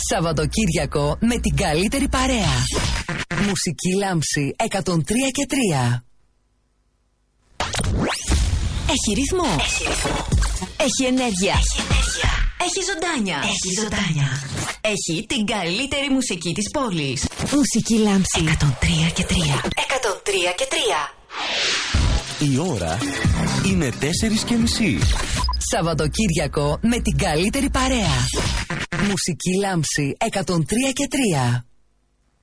Σαββατοκύριακο με την καλύτερη παρέα. Μουσική Λάμψη 103 και 3. Έχει ρυθμό. Έχει ενέργεια. Έχει ζωντάνια. Έχει την καλύτερη μουσική της πόλης. Μουσική Λάμψη 103 και 3. 103 και 3. Η ώρα είναι 4:30. Σαββατοκύριακο με την καλύτερη παρέα. Μουσική Λάμψη 103 και 3.